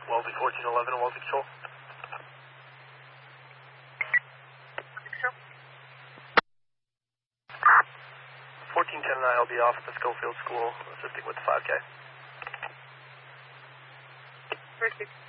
Wellesley 1411 and Wellesley Control. Control. 1410 and I will be off at the Schofield School assisting with the 5K. First